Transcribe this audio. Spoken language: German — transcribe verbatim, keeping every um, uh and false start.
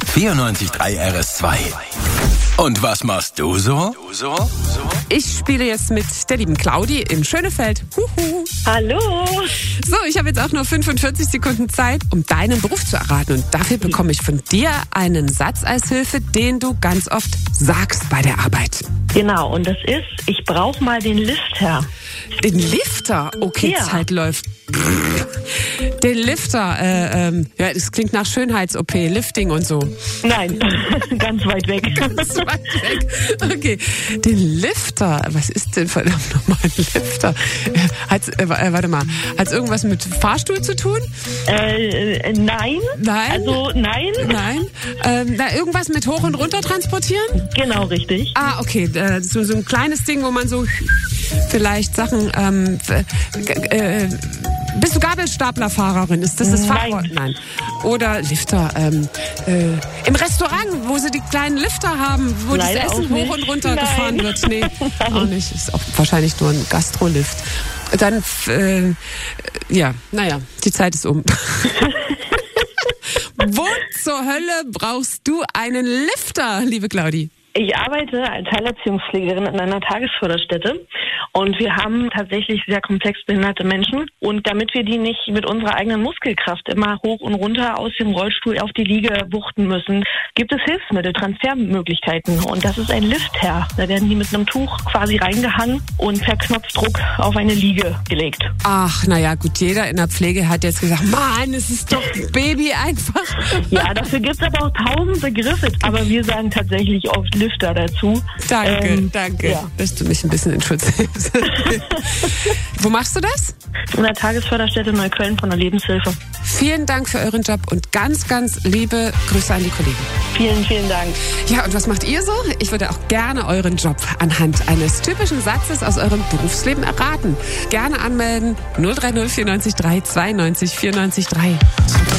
vierundneunzig Komma drei R S zwei. Und was machst du so? Ich spiele jetzt mit der lieben Claudi in Schönefeld. Huhu. Hallo. So, ich habe jetzt auch nur fünfundvierzig Sekunden Zeit, um deinen Beruf zu erraten. Und dafür bekomme ich von dir einen Satz als Hilfe, den du ganz oft sagst bei der Arbeit. Genau, und das ist, ich brauche mal den Lifter. Den Lifter? Okay, Ja. Zeit läuft. Den Lifter, äh, ähm, ja, das klingt nach Schönheits-O P, Lifting und so. Nein, ganz weit weg. Ganz weit weg. Okay, den Lifter, was ist denn verdammt nochmal ein Lifter? Äh, Hat's, äh, warte mal, hat's irgendwas mit Fahrstuhl zu tun? Äh, nein. Nein. Also nein. Nein. Ähm, da irgendwas mit hoch und runter transportieren? Genau, richtig. Ah, okay, äh, so, so ein kleines Ding, wo man so vielleicht Sachen, ähm, äh, bist du Gabelstaplerfahrerin? Ist das das Nein. Fachwort? Nein. Oder Lifter. Ähm, äh, Im Restaurant, wo sie die kleinen Lifter haben, wo Leider das Essen auch hoch nicht. und runter Nein. gefahren wird. Nee, auch nicht. Ist auch wahrscheinlich nur ein Gastrolift. Dann, äh, ja, naja, die Zeit ist um. Wo zur Hölle brauchst du einen Lifter, liebe Claudi? Ich arbeite als Heilerziehungspflegerin in einer Tagesförderstätte und wir haben tatsächlich sehr komplex behinderte Menschen und damit wir die nicht mit unserer eigenen Muskelkraft immer hoch und runter aus dem Rollstuhl auf die Liege wuchten müssen, gibt es Hilfsmittel, Transfermöglichkeiten und das ist ein Liftherr. Da werden die mit einem Tuch quasi reingehangen und per Knopfdruck auf eine Liege gelegt. Ach, naja, gut, jeder in der Pflege hat jetzt gesagt, Mann, es ist doch Baby einfach. Ja, dafür gibt es aber auch tausend Begriffe, aber wir sagen tatsächlich oft Lifter dazu. Danke, Ähm, danke, ja. dass du mich ein bisschen in Schutz nimmst. Wo machst du das? In der Tagesförderstätte Neukölln von der Lebenshilfe. Vielen Dank für euren Job und ganz, ganz liebe Grüße an die Kollegen. Vielen, vielen Dank. Ja, und was macht ihr so? Ich würde auch gerne euren Job anhand eines typischen Satzes aus eurem Berufsleben erraten. Gerne anmelden null drei null vierundneunzig drei zweiundneunzig vierundneunzig drei.